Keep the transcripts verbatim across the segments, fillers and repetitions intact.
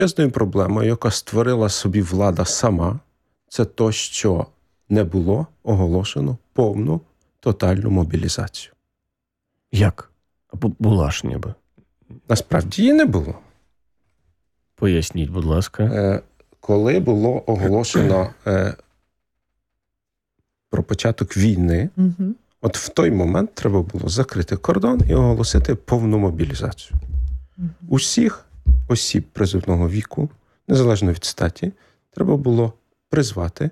величезною проблемою, яка створила собі влада сама, це то, що не було оголошено повну тотальну мобілізацію. Як? Була ж ніби. Насправді її не було. Поясніть, будь ласка. Е, коли було оголошено е, про початок війни, Угу. от в той момент треба було закрити кордон і оголосити повну мобілізацію. Угу. Усіх осіб призовного віку, незалежно від статі, треба було призвати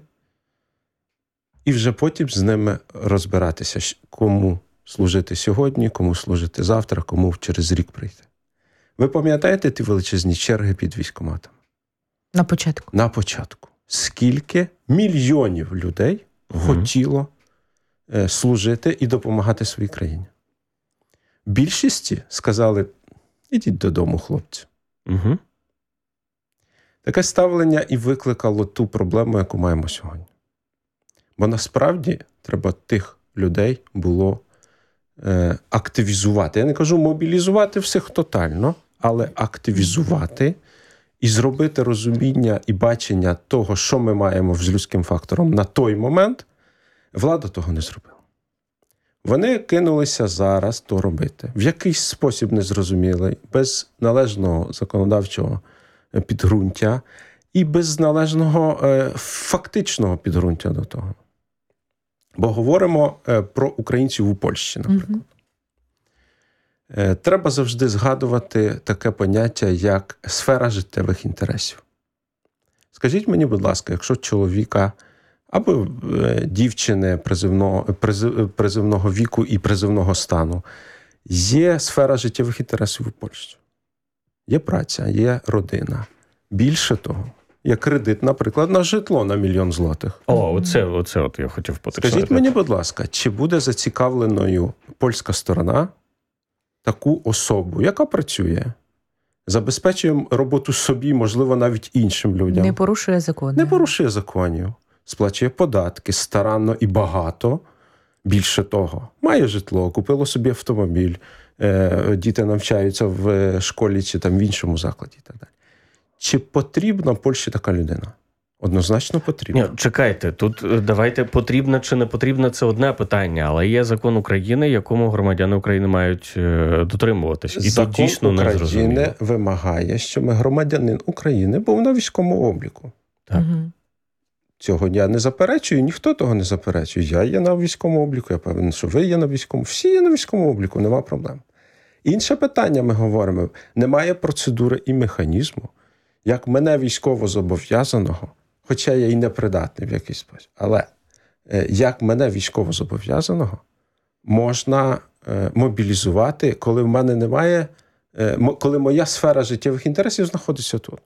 і вже потім з ними розбиратися, кому служити сьогодні, кому служити завтра, кому через рік прийти. Ви пам'ятаєте ті величезні черги під військкоматом? На початку. На початку. Скільки мільйонів людей Угу. хотіло е, служити і допомагати своїй країні? Більшості сказали, ідіть додому, хлопці. Угу. Таке ставлення і викликало ту проблему, яку маємо сьогодні. Бо насправді треба тих людей було е, активізувати. Я не кажу мобілізувати всіх тотально, але активізувати і зробити розуміння і бачення того, що ми маємо з людським фактором на той момент, влада того не зробила. Вони кинулися зараз то робити. В якийсь спосіб незрозумілий, без належного законодавчого підґрунтя і без належного е, фактичного підґрунтя до того. Бо говоримо е, про українців у Польщі, наприклад. Угу. Е, треба завжди згадувати таке поняття, як сфера життєвих інтересів. Скажіть мені, будь ласка, якщо чоловіка або е, дівчини призивного, призив, призивного віку і призивного стану є сфера життєвих інтересів у Польщі. Є праця, є родина. Більше того, є кредит, наприклад, на житло на мільйон злотих. О, оце, оце от я хотів поточнити. Скажіть мені, будь ласка, чи буде зацікавленою польська сторона таку особу, яка працює, забезпечує роботу собі, можливо, навіть іншим людям? Не порушує закони. Не порушує законів, сплачує податки старанно і багато. Більше того, має житло, купило собі автомобіль, е, діти навчаються в школі чи там в іншому закладі і так далі. Чи потрібна Польщі така людина? Однозначно потрібна. Ні, чекайте, тут давайте потрібна чи не потрібна – це одне питання, але є закон України, якому громадяни України мають дотримуватися. І закон тут дійсно не зрозуміло. України вимагає, щоб громадянин України був на військовому обліку. Так. Угу. Цього я не заперечую, ніхто того не заперечує. Я є на військовому обліку, я певен, що ви є на військовому. Всі є на військовому обліку, нема проблем. Інше питання, ми говоримо, немає процедури і механізму, як мене військово зобов'язаного, хоча я і не придатний в якийсь спосіб, але як мене військово зобов'язаного можна мобілізувати, коли в мене немає, коли моя сфера життєвих інтересів знаходиться тут.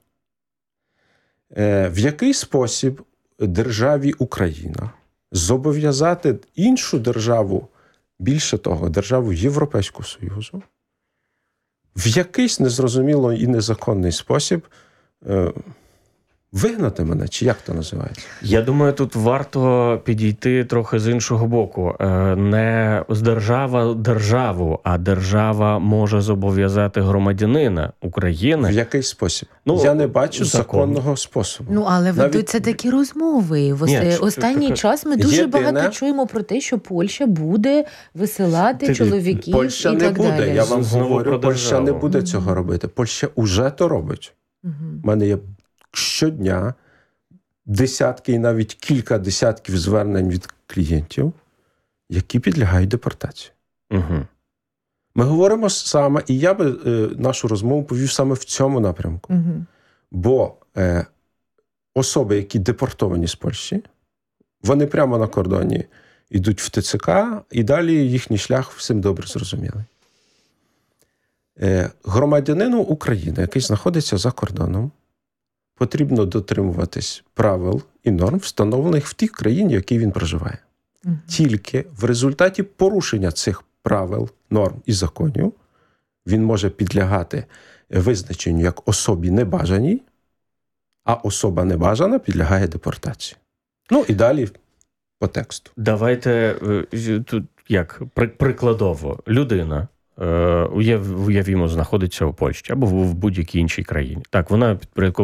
В який спосіб державі Україна зобов'язати іншу державу, більше того, державу Європейського Союзу, в якийсь незрозуміло і незаконний спосіб е, вигнати мене, чи як це називається? Я думаю, тут варто підійти трохи з іншого боку. Не з держава державу, а держава може зобов'язати громадянина України. В який спосіб? Ну, я не бачу закон. законного способу. Ну, але Навіть... ведуться такі розмови. В Ні, Ос... останній так, час ми дуже єдине... багато чуємо про те, що Польща буде висилати Ти... чоловіків Польща і не так буде, далі. я вам Знову говорю, про Польща державу. не буде Мгм. цього робити. Польща уже то робить. Угу. У мене є щодня десятки і навіть кілька десятків звернень від клієнтів, які підлягають депортації. Угу. Ми говоримо саме, і я би е, нашу розмову повів саме в цьому напрямку. Угу. Бо е, особи, які депортовані з Польщі, вони прямо на кордоні йдуть в ТЦК, і далі їхній шлях всім добре зрозумілий. Е, громадянину України, який знаходиться за кордоном, потрібно дотримуватись правил і норм, встановлених в тій країні, в якій він проживає. Угу. Тільки в результаті порушення цих правил, норм і законів він може підлягати визначенню як особі небажаній, а особа небажана підлягає депортації. Ну і далі по тексту. Давайте тут як прикладово. Людина уявімо, знаходиться у Польщі або в будь-якій іншій країні. Так, вона підпорядковується